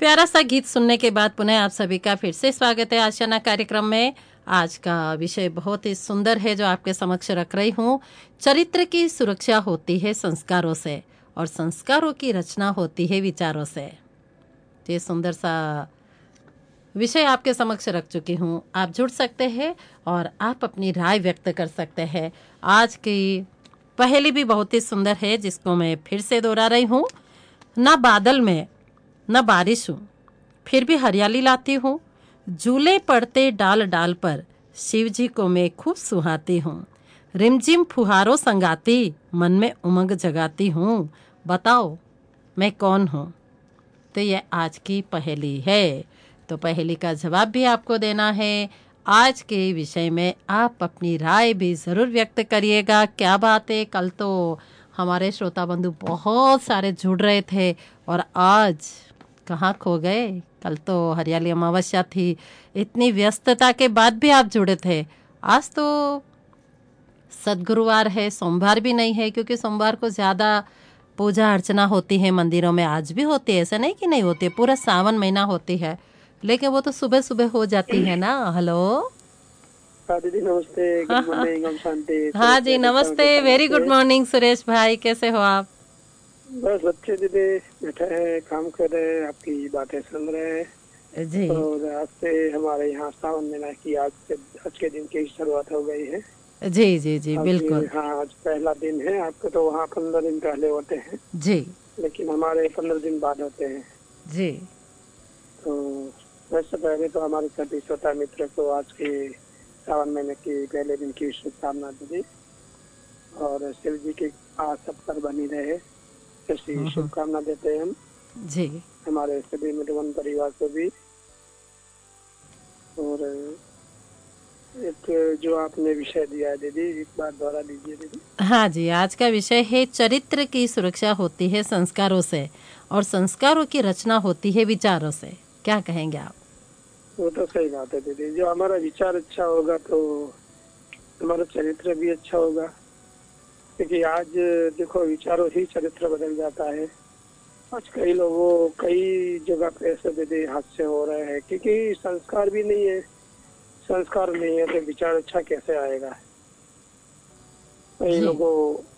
प्यारा सा गीत सुनने के बाद पुनः आप सभी का फिर से स्वागत है आशियाना कार्यक्रम में। आज का विषय बहुत ही सुंदर है जो आपके समक्ष रख रही हूँ। चरित्र की सुरक्षा होती है संस्कारों से और संस्कारों की रचना होती है विचारों से। ये सुंदर सा विषय आपके समक्ष रख चुकी हूँ। आप जुड़ सकते हैं और आप अपनी राय व्यक्त कर सकते हैं। आज की पहेली भी बहुत ही सुंदर है जिसको मैं फिर से दोहरा रही हूँ। ना बादल में न बारिश हूँ, फिर भी हरियाली लाती हूँ। झूले पड़ते डाल डाल पर शिव जी को मैं खूब सुहाती हूँ। रिमझिम फुहारों संगाती मन में उमंग जगाती हूँ। बताओ मैं कौन हूँ? तो ये आज की पहेली है। तो पहेली का जवाब भी आपको देना है। आज के विषय में आप अपनी राय भी ज़रूर व्यक्त करिएगा। क्या बात है, कल तो हमारे श्रोता बंधु बहुत सारे जुड़ रहे थे और आज कहाँ खो गए? कल तो हरियाली अमावस्या थी। इतनी व्यस्तता के बाद भी आप जुड़े थे। आज तो सद्गुरुवार है, सोमवार भी नहीं है क्योंकि सोमवार को ज़्यादा पूजा अर्चना होती है मंदिरों में। आज भी होती है, ऐसा नहीं कि नहीं होती है, पूरा सावन महीना होती है, लेकिन वो तो सुबह सुबह हो जाती है ना। हेलो, हाँ दीदी नमस्ते। हाँ गुड हाँ मॉर्निंग। हम शांति हाँ सुरेश जी, भाई कैसा हूँ, नमस्ते, कैसा वेरी नमस्ते। गुड मॉर्निंग सुरेश भाई, कैसे हो आप? बस अच्छे दीदी, बैठे हैं, काम कर रहे हैं, आपकी बातें सुन रहे हैं। जी और आज से हमारे यहाँ सावन महीना की आज के दिन की शुरुआत हो गई है। जी जी जी आज बिल्कुल। हाँ, आज पहला दिन है। आपको तो वहाँ 15 दिन पहले होते हैं, जी लेकिन हमारे 15 दिन बाद होते हैं। जी तो वैसे पहले तो हमारे सभी श्रोता मित्र को आज के सावन महीने के पहले दिन की शुभकामना दीदी, और शिव जी की आस सब पर बनी रहे, ऐसी शुभकामना देते हैं हम जी हमारे सभी मित्रगण परिवार को भी। और एक जो आपने विषय दिया है दीदी, एक बार दोहरा दीजिए दीदी। हाँ जी, आज का विषय है चरित्र की सुरक्षा होती है संस्कारों से और संस्कारों की रचना होती है विचारों से। क्या कहेंगे आप? वो तो सही बात है दीदी, जो हमारा विचार अच्छा होगा तो हमारा चरित्र भी अच्छा होगा। क्योंकि आज देखो, विचारों ही चरित्र बदल जाता है। आज कई जगह पे ऐसे दीदी हादसे हो रहे हैं, क्योंकि संस्कार भी नहीं है। संस्कार नहीं है तो विचार अच्छा कैसे आएगा? कई जी लोगों